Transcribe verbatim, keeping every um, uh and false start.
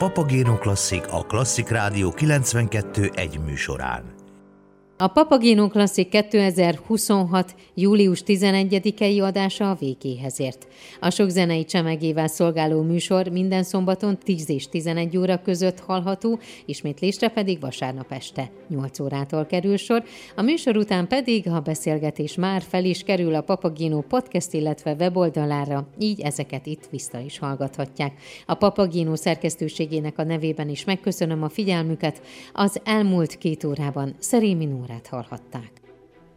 Papagéno Klasszik a Klasszik Rádió kilencvenkettő egy műsorán. A Papagéno Klasszik kétezer-huszonhat. július tizenegyedikei adása a végéhez ért. A sok zenei csemegével szolgáló műsor minden szombaton tíz és tizenegy óra között hallható, ismétlésre pedig vasárnap este nyolc órától kerül sor. A műsor után pedig a beszélgetés már fel is kerül a Papagéno podcast, illetve weboldalára, így ezeket itt vissza is hallgathatják. A Papagéno szerkesztőségének a nevében is megköszönöm a figyelmüket. Az elmúlt két órában Szerémi Nórát hallhatták.